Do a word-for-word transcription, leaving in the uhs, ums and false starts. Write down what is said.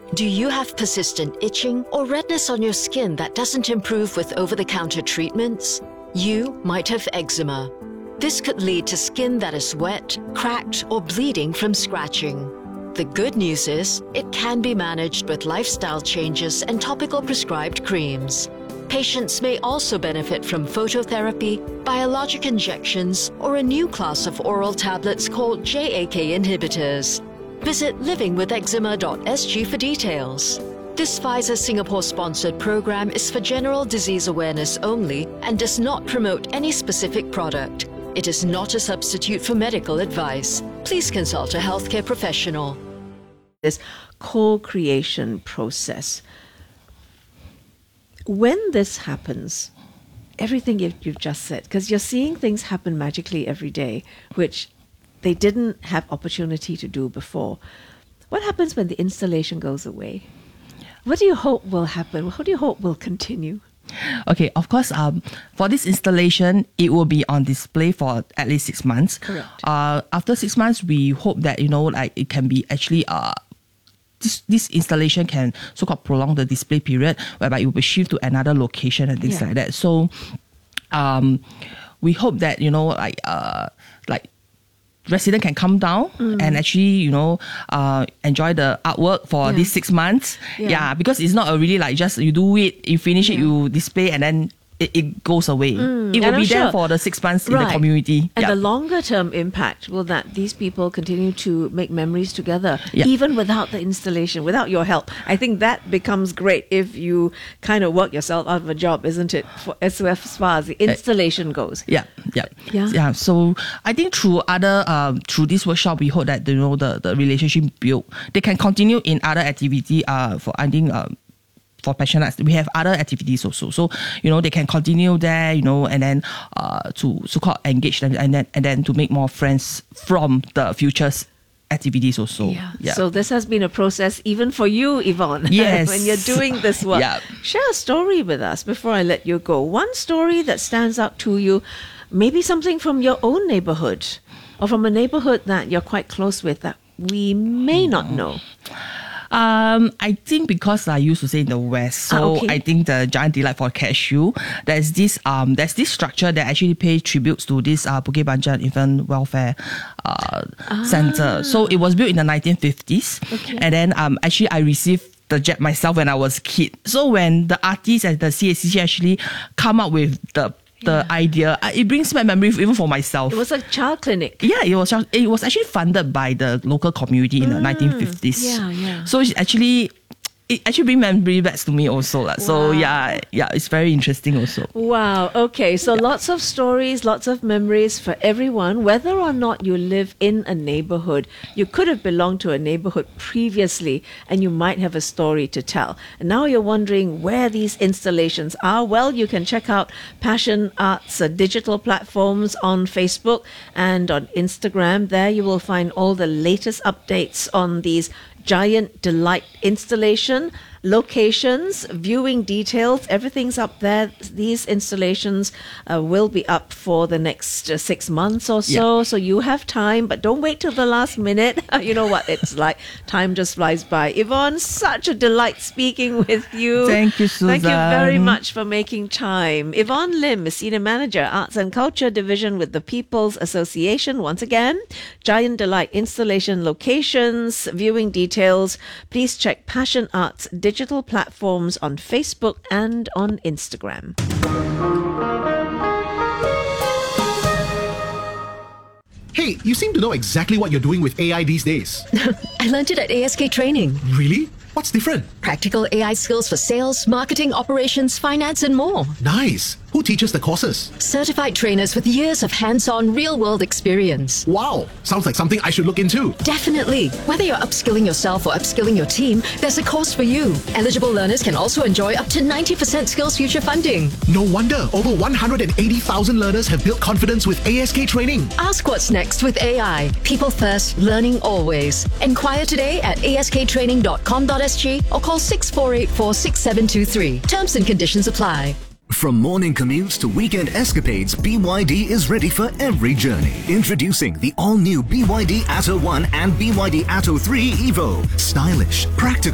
Do you have persistent itching or redness on your skin that doesn't improve with over-the-counter treatments? You might have eczema. This could lead to skin that is wet, cracked, or bleeding from scratching. The good news is, it can be managed with lifestyle changes and topical prescribed creams. Patients may also benefit from phototherapy, biologic injections, or a new class of oral tablets called J A K inhibitors. Visit living with eczema dot s g for details. This Pfizer Singapore-sponsored program is for general disease awareness only and does not promote any specific product. It is not a substitute for medical advice. Please consult a healthcare professional. This co-creation process. When this happens, everything you've, you've just said, because you're seeing things happen magically every day, which they didn't have opportunity to do before. What happens when the installation goes away? What do you hope will happen? What do you hope will continue? Okay, of course, um, for this installation, it will be on display for at least six months. Correct. Uh, after six months, we hope that, you know, like it can be actually, uh, this, this installation can so-called prolong the display period, whereby it will be shifted to another location and things Yeah. like that. So, um, we hope that, you know, like, uh, like, resident can come down mm. and actually, you know, uh, enjoy the artwork for Yeah. these six months. Yeah. Yeah, because it's not a really like just you do it, you finish Yeah. it, you display, and then it, it goes away. Mm. It will And I'm be there sure- for the six months in Right. the community. And yeah. the longer term impact will that these people continue to make memories together, Yeah. even without the installation, without your help. I think that becomes great if you kind of work yourself out of a job, isn't it? For, as far as the installation goes. Yeah, yeah, Yeah. yeah. So I think through other, um, through this workshop, we hope that, you know, the, the relationship built. They can continue in other activity. Uh, for I think um, for passionates, we have other activities also. So, you know, they can continue there, you know, and then uh, to so called engage them, and then and then to make more friends from the futures activities also. Yeah. So this has been a process even for you, Yvonne. Yes. When you're doing this work. Yeah. Share a story with us before I let you go. One story that stands out to you, maybe something from your own neighborhood or from a neighborhood that you're quite close with that we may not know. Um, I think because I used to stay in the West, so Ah, okay. I think the Giant Delight for Cashew, there's this um, there's this structure that actually pays tributes to this uh, Bukit Panjang Infant Welfare uh, Center. So it was built in the nineteen fifties, Okay. and then um, actually I received the jet myself when I was a kid. So when the artists at the C A C C actually come up with the the Yeah. idea, uh, it brings back memory even for myself. It was a child clinic. Yeah, it was it was actually funded by the local community in the nineteen fifties. yeah, yeah. So it's actually it actually brings memory back to me also. Like. So Wow. yeah, yeah, it's very interesting also. Wow. Okay. So lots of stories, lots of memories for everyone, whether or not you live in a neighborhood. You could have belonged to a neighborhood previously and you might have a story to tell. And now you're wondering where these installations are. Well, you can check out Passion Arts uh, digital platforms on Facebook and on Instagram. There you will find all the latest updates on these Giant Delight installation, locations, viewing details, everything's up there. These installations uh, will be up for the next uh, six months or so. Yeah. So you have time, but don't wait till the last minute. You know what it's like. Time just flies by. Yvonne, such a delight speaking with you. Thank you, Thank you very Susan. much for making time. Yvonne Lim, Senior Manager, Arts and Culture Division with the People's Association. Once again, Giant Delight installation locations, viewing details. Please check Passion Arts digital platforms on Facebook and on Instagram. Hey, you seem to know exactly what you're doing with A I these days. I learned it at A S K Training. Really? What's different? Practical A I skills for sales, marketing, operations, finance, and more. Nice. Who teaches the courses? Certified trainers with years of hands-on real-world experience. Wow, sounds like something I should look into. Definitely. Whether you're upskilling yourself or upskilling your team, there's a course for you. Eligible learners can also enjoy up to ninety percent Skills Future funding. No wonder over one hundred eighty thousand learners have built confidence with A S K Training. Ask what's next with A I. People first, learning always. Enquire today at a s k training dot com dot s g or call six four eight four, six seven two three. Terms and conditions apply. From morning commutes to weekend escapades, B Y D is ready for every journey. Introducing the all-new B Y D Atto one and B Y D Atto three Evo. Stylish, practical,